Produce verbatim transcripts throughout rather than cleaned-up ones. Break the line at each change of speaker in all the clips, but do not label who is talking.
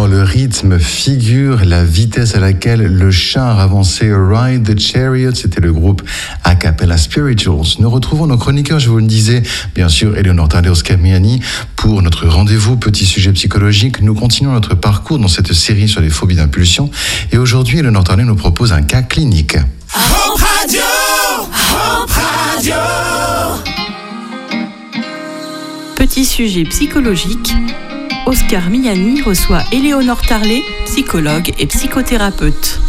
le rythme figure la vitesse à laquelle le char avançait. Ride the Chariot, c'était le groupe a cappella Spirituals. Nous retrouvons nos chroniqueurs, je vous le disais, bien sûr, Éléonore Tarlet, Oscar Miani, pour notre rendez-vous Petit Sujet Psychologique. Nous continuons notre parcours dans cette série sur les phobies d'impulsion. Et aujourd'hui, Éléonore Tarlet nous propose un cas clinique.
Hope Radio, Hope Radio.
Petit Sujet Psychologique. Oscar Miani reçoit Éléonore Tarlet, psychologue et psychothérapeute.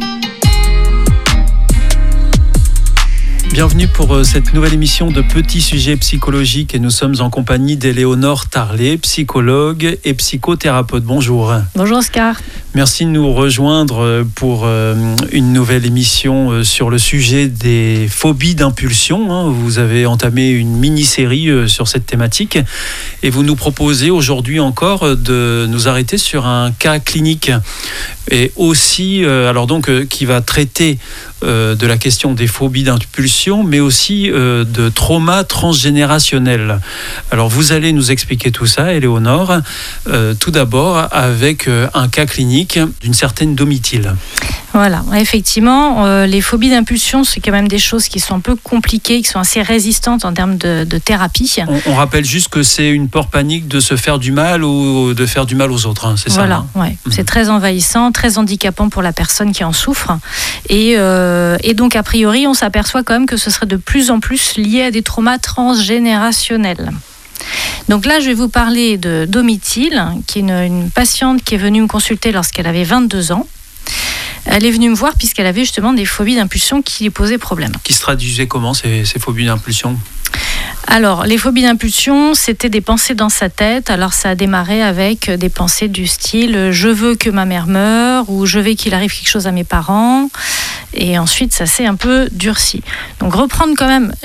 Bienvenue pour cette nouvelle émission de Petit Sujet Psychologique et nous sommes en compagnie d'Éléonore Tarlet, psychologue et psychothérapeute. Bonjour.
Bonjour Oscar.
Merci de nous rejoindre pour une nouvelle émission sur le sujet des phobies d'impulsion. Vous avez entamé une mini-série sur cette thématique et vous nous proposez aujourd'hui encore de nous arrêter sur un cas clinique et aussi, alors donc, qui va traiter de la question des phobies d'impulsion, mais aussi de trauma transgénérationnel. Alors vous allez nous expliquer tout ça, Éléonore, tout d'abord avec un cas clinique d'une certaine Domitille.
Voilà, effectivement, euh, les phobies d'impulsion, c'est quand même des choses qui sont un peu compliquées, qui sont assez résistantes en termes de, de thérapie.
On, on rappelle juste que c'est une peur panique de se faire du mal ou de faire du mal aux autres, hein, c'est
voilà,
ça
Voilà, ouais. Mmh. C'est très envahissant, très handicapant pour la personne qui en souffre. Et, euh, et donc, a priori, on s'aperçoit quand même que ce serait de plus en plus lié à des traumas transgénérationnels. Donc là, je vais vous parler de Domitille, qui est une, une patiente qui est venue me consulter lorsqu'elle avait vingt-deux ans. Elle est venue me voir puisqu'elle avait justement des phobies d'impulsion qui lui posaient problème.
Qui se traduisaient comment, ces, ces phobies d'impulsion ?
Alors, les phobies d'impulsion, c'était des pensées dans sa tête. Alors, ça a démarré avec des pensées du style « je veux que ma mère meure » ou « je veux qu'il arrive quelque chose à mes parents ». Et ensuite, ça s'est un peu durci. Donc, reprendre quand même